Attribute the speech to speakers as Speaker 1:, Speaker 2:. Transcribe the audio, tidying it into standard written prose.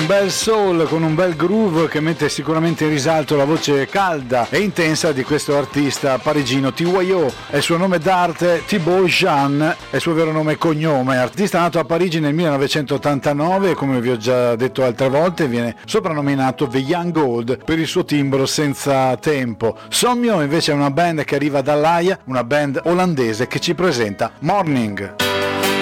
Speaker 1: un bel soul con un bel groove che mette sicuramente in risalto la voce calda e intensa di questo artista parigino TYO. È il suo nome d'arte Thibaut Jean, è il suo vero nome e cognome. Artista nato a Parigi nel 1989 e, come vi ho già detto altre volte, viene soprannominato The Young Gold per il suo timbro senza tempo. Somio invece è una band che arriva dall'Aia, una band olandese che ci presenta Morning.